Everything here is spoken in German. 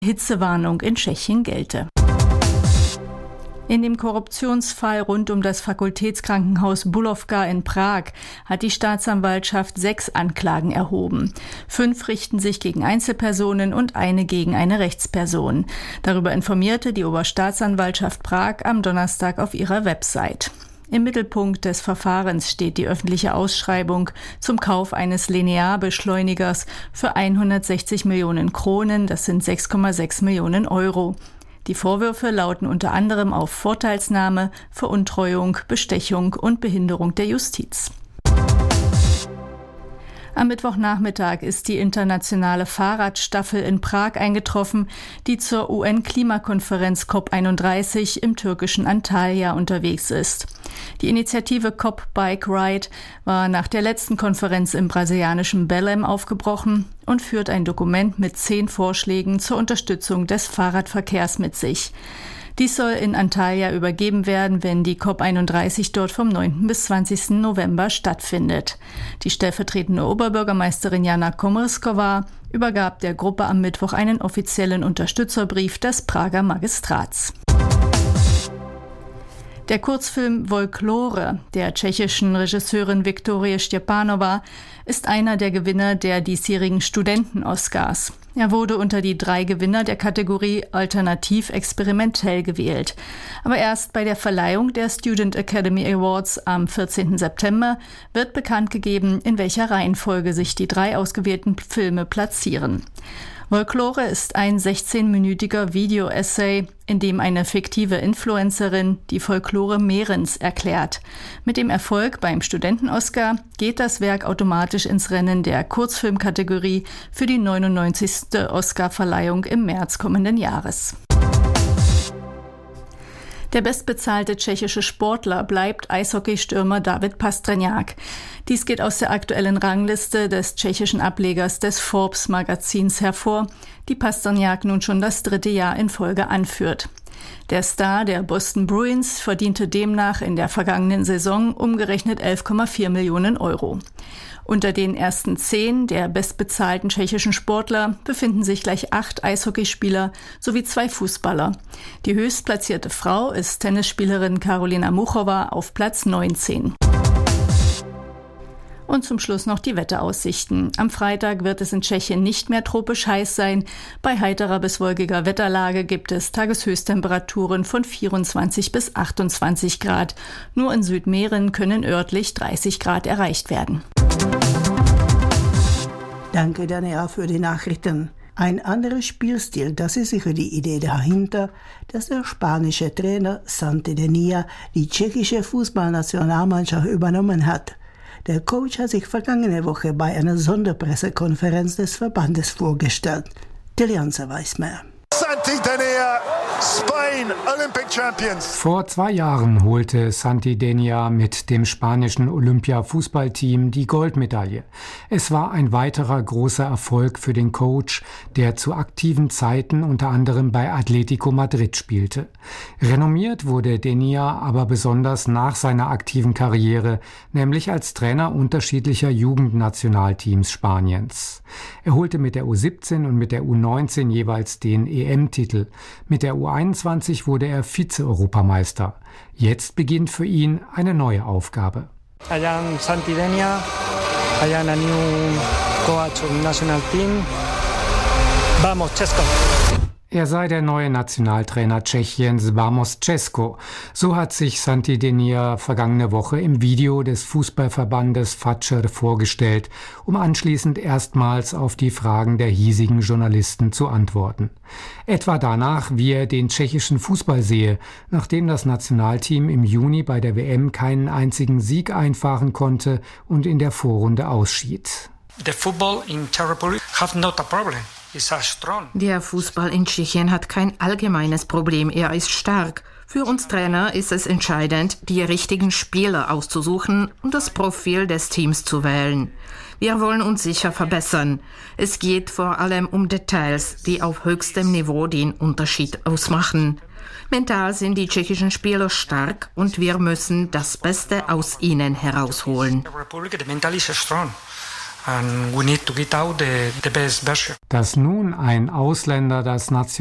Hitzewarnung in Tschechien gelte. In dem Korruptionsfall rund um das Fakultätskrankenhaus Bulovka in Prag hat die Staatsanwaltschaft 6 Anklagen erhoben. 5 richten sich gegen Einzelpersonen und eine gegen eine Rechtsperson. Darüber informierte die Oberstaatsanwaltschaft Prag am Donnerstag auf ihrer Website. Im Mittelpunkt des Verfahrens steht die öffentliche Ausschreibung zum Kauf eines Linearbeschleunigers für 160 Millionen Kronen, das sind 6,6 Millionen Euro. Die Vorwürfe lauten unter anderem auf Vorteilsnahme, Veruntreuung, Bestechung und Behinderung der Justiz. Am Mittwochnachmittag ist die internationale Fahrradstaffel in Prag eingetroffen, die zur UN-Klimakonferenz COP31 im türkischen Antalya unterwegs ist. Die Initiative COP Bike Ride war nach der letzten Konferenz im brasilianischen Belém aufgebrochen und führt ein Dokument mit 10 Vorschlägen zur Unterstützung des Fahrradverkehrs mit sich. Dies soll in Antalya übergeben werden, wenn die COP31 dort vom 9. bis 20. November stattfindet. Die stellvertretende Oberbürgermeisterin Jana Komrskova übergab der Gruppe am Mittwoch einen offiziellen Unterstützerbrief des Prager Magistrats. Der Kurzfilm Folklore der tschechischen Regisseurin Viktorie Štěpánová ist einer der Gewinner der diesjährigen Studenten-Oscars. Er wurde unter die 3 Gewinner der Kategorie Alternativ-Experimentell gewählt. Aber erst bei der Verleihung der Student Academy Awards am 14. September wird bekannt gegeben, in welcher Reihenfolge sich die 3 ausgewählten Filme platzieren. Folklore ist ein 16-minütiger Video-Essay, in dem eine fiktive Influencerin die Folklore Mährens erklärt. Mit dem Erfolg beim Studenten-Oscar geht das Werk automatisch ins Rennen der Kurzfilmkategorie für die 99. Oscar-Verleihung im März kommenden Jahres. Der bestbezahlte tschechische Sportler bleibt Eishockeystürmer David Pastrňák. Dies geht aus der aktuellen Rangliste des tschechischen Ablegers des Forbes-Magazins hervor, die Pastrňák nun schon das 3. Jahr in Folge anführt. Der Star der Boston Bruins verdiente demnach in der vergangenen Saison umgerechnet 11,4 Millionen Euro. Unter den ersten 10 der bestbezahlten tschechischen Sportler befinden sich gleich 8 Eishockeyspieler sowie 2 Fußballer. Die höchstplatzierte Frau ist Tennisspielerin Karolina Muchova auf Platz 19. Und zum Schluss noch die Wetteraussichten. Am Freitag wird es in Tschechien nicht mehr tropisch heiß sein. Bei heiterer bis wolkiger Wetterlage gibt es Tageshöchsttemperaturen von 24 bis 28 Grad. Nur in Südmähren können örtlich 30 Grad erreicht werden. Danke, Daniela, für die Nachrichten. Ein anderer Spielstil, das ist sicher die Idee dahinter, dass der spanische Trainer Santi Denia die tschechische Fußballnationalmannschaft übernommen hat. Der Coach hat sich vergangene Woche bei einer Sonderpressekonferenz des Verbandes vorgestellt. Tilianza weiß mehr. Santi Denia, Spain, Olympic Champions. Vor 2 Jahren holte Santi Denia mit dem spanischen Olympia-Fußballteam die Goldmedaille. Es war ein weiterer großer Erfolg für den Coach, der zu aktiven Zeiten unter anderem bei Atletico Madrid spielte. Renommiert wurde Denia aber besonders nach seiner aktiven Karriere, nämlich als Trainer unterschiedlicher Jugendnationalteams Spaniens. Er holte mit der U17 und mit der U19 jeweils den EM-Titel. Mit der U21 wurde er Vize-Europameister. Jetzt beginnt für ihn eine neue Aufgabe. I am Santi Denia. I am a new coach of national team. Vamos, Česko! Er sei der neue Nationaltrainer Tschechiens Vamos Česko. So hat sich Santi Denia vergangene Woche im Video des Fußballverbandes FACER vorgestellt, um anschließend erstmals auf die Fragen der hiesigen Journalisten zu antworten. Etwa danach, wie er den tschechischen Fußball sehe, nachdem das Nationalteam im Juni bei der WM keinen einzigen Sieg einfahren konnte und in der Vorrunde ausschied. The football in Czech Republic have not a problem. Der Fußball in Tschechien hat kein allgemeines Problem, er ist stark. Für uns Trainer ist es entscheidend, die richtigen Spieler auszusuchen und das Profil des Teams zu wählen. Wir wollen uns sicher verbessern. Es geht vor allem um Details, die auf höchstem Niveau den Unterschied ausmachen. Mental sind die tschechischen Spieler stark und wir müssen das Beste aus ihnen herausholen. Dass nun ein Ausländer das